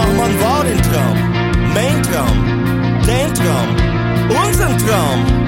Ach man, war den Traum, mein Traum, dein Traum, unseren Traum.